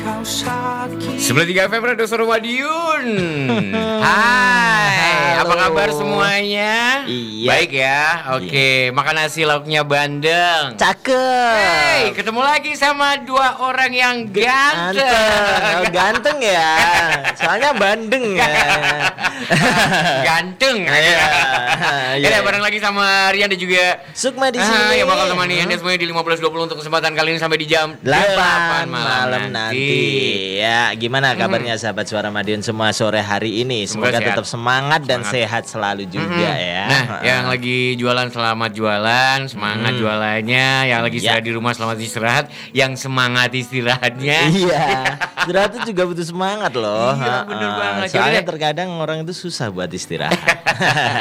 93 FM Radio Suara Madiun. Hai, apa kabar semuanya? Iya. Baik ya, oke. Makan nasi lauknya bandeng. Cakep. Hey, ketemu lagi sama dua orang yang ganteng. Ganteng ya. Soalnya bandeng ya. Ganteng. Ya, bareng lagi sama Rian dan juga Sukma di sini. yang bakal temani Anda semuanya di 15.20 untuk kesempatan kali ini sampai di jam 8 malam nanti. Ya, gimana kabarnya sahabat Suara Madiun semua sore hari ini? Semoga tetap semangat dan sehat selalu juga ya. Nah, yang lagi jualan selamat jualan, semangat jualannya. Yang lagi istirahat di rumah selamat istirahat. Yang semangat istirahatnya. Iya, istirahat itu juga butuh semangat loh. Iya, bener banget. Soalnya terkadang orang itu susah buat istirahat.